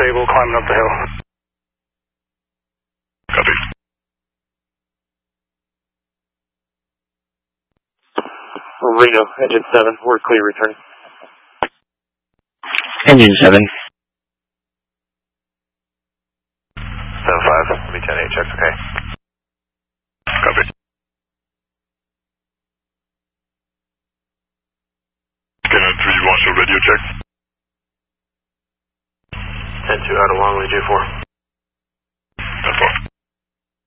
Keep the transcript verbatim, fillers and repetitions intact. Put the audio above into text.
stable, climbing up the hill. Copy. Reno, engine seven, we're clear returning. Engine seven. seven five, let me ten eight, checks okay. Copy. Cannon three, one, show radio check. ten two out of Longley, J four.